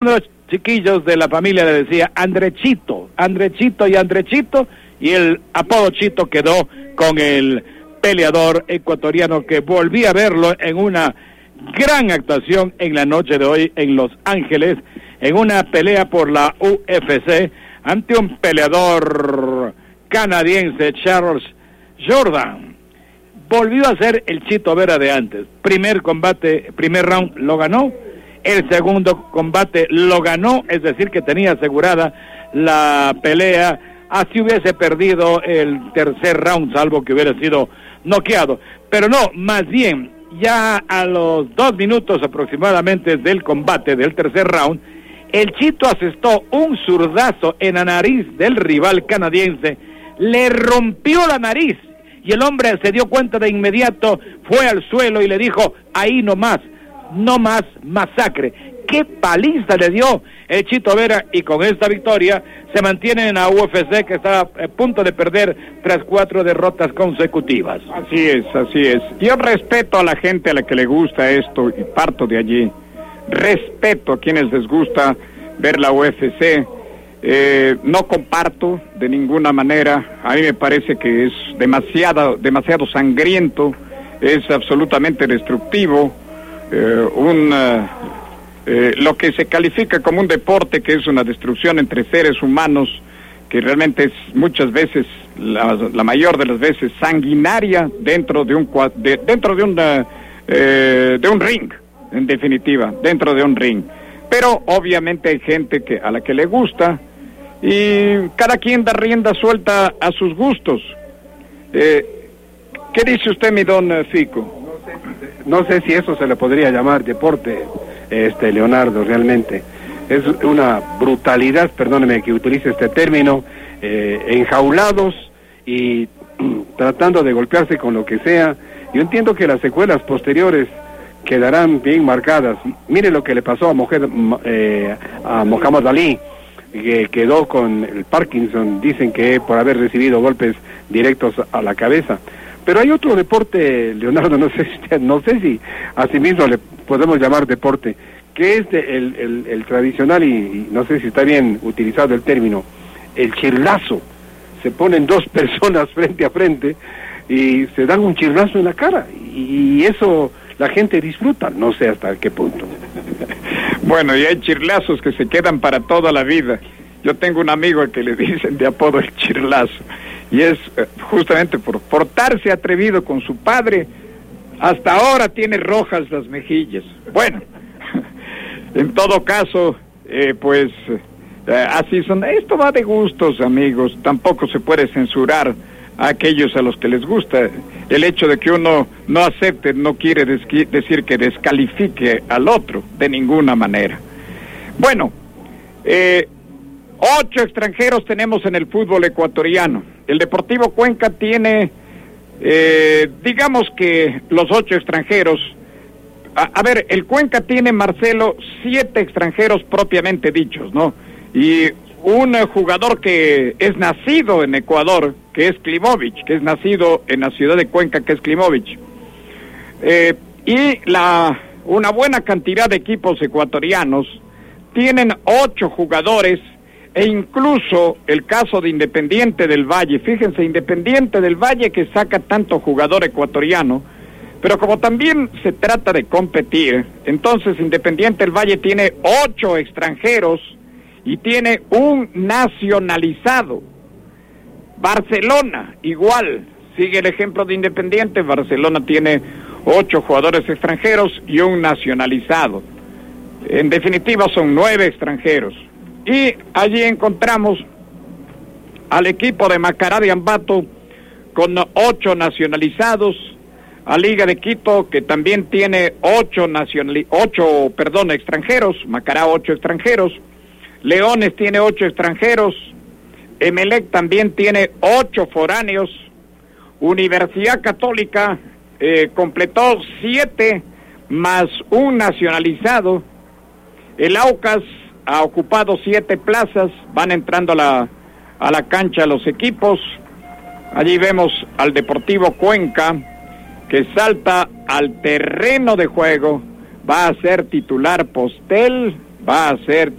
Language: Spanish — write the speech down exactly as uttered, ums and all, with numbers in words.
los chiquillos de la familia le decía Andrechito, Andrechito y Andrechito, y el apodo Chito quedó con el peleador ecuatoriano que volví a verlo en una gran actuación en la noche de hoy en Los Ángeles, en una pelea por la U F C ante un peleador canadiense, Charles Jourdain. Volvió a ser el Chito Vera de antes. Primer combate, primer round lo ganó, el segundo combate lo ganó, es decir que tenía asegurada la pelea, así hubiese perdido el tercer round, salvo que hubiera sido noqueado. Pero no, más bien, ya a los dos minutos aproximadamente del combate del tercer round, el Chito asestó un zurdazo en la nariz del rival canadiense, le rompió la nariz, y el hombre se dio cuenta de inmediato, fue al suelo y le dijo, ahí no más, no más masacre. ¡Qué paliza le dio el Chito Vera! Y con esta victoria se mantiene en la U F C, que está a punto de perder tras cuatro derrotas consecutivas. Así es, así es. Yo respeto a la gente a la que le gusta esto y parto de allí. Respeto a quienes les gusta ver la U F C. Eh, no comparto de ninguna manera. A mí me parece que es demasiado, demasiado sangriento, es absolutamente destructivo. Eh, un... Uh, Eh, lo que se califica como un deporte, que es una destrucción entre seres humanos, que realmente es muchas veces, la, la mayor de las veces, sanguinaria dentro de un de, dentro de una, eh, de un ring, en definitiva, dentro de un ring. Pero obviamente hay gente que a la que le gusta, y cada quien da rienda suelta a sus gustos. Eh, ¿Qué dice usted, mi don Fico? No sé si eso se le podría llamar deporte, este Leonardo, realmente. Es una brutalidad, perdóneme que utilice este término, eh, enjaulados y tratando de golpearse con lo que sea. Yo entiendo que las secuelas posteriores quedarán bien marcadas. Mire lo que le pasó a, mujer, eh, a Muhammad Ali, que quedó con el Parkinson, dicen que por haber recibido golpes directos a la cabeza. Pero hay otro deporte, Leonardo, no sé si, no sé si a sí mismo le podemos llamar deporte, que es de, el, el, el tradicional, y, y no sé si está bien utilizado el término, el chirlazo. Se ponen dos personas frente a frente y se dan un chirlazo en la cara, y, y eso la gente disfruta, no sé hasta qué punto. Bueno, y hay chirlazos que se quedan para toda la vida. Yo tengo un amigo al que le dicen de apodo el chirlazo, y es eh, justamente por portarse atrevido con su padre. Hasta ahora tiene rojas las mejillas. Bueno, en todo caso, eh, pues eh, así son. Esto va de gustos, amigos. Tampoco se puede censurar a aquellos a los que les gusta. El hecho de que uno no acepte no quiere decir que descalifique al otro, de ninguna manera. Bueno, eh, ocho extranjeros tenemos en el fútbol ecuatoriano. El Deportivo Cuenca tiene, eh, digamos que los ocho extranjeros. A, a ver, el Cuenca tiene, Marcelo, siete extranjeros propiamente dichos, ¿no? Y un eh, jugador que es nacido en Ecuador, que es Klimovic, que es nacido en la ciudad de Cuenca, que es Klimovic. Eh, y la una buena cantidad de equipos ecuatorianos tienen ocho jugadores, e incluso el caso de Independiente del Valle. Fíjense, Independiente del Valle, que saca tanto jugador ecuatoriano, pero como también se trata de competir, entonces Independiente del Valle tiene ocho extranjeros y tiene un nacionalizado. Barcelona, igual, sigue el ejemplo de Independiente. Barcelona tiene ocho jugadores extranjeros y un nacionalizado. En definitiva son nueve extranjeros. Y allí encontramos al equipo de Macará de Ambato con ocho nacionalizados, a Liga de Quito, que también tiene ocho nacionali ocho, perdón, extranjeros, Macará ocho extranjeros, Leones tiene ocho extranjeros, Emelec también tiene ocho foráneos, Universidad Católica eh, completó siete más un nacionalizado, el Aucas ha ocupado siete plazas, van entrando a la, a la cancha los equipos. Allí vemos al Deportivo Cuenca, que salta al terreno de juego, va a ser titular Postel, va a ser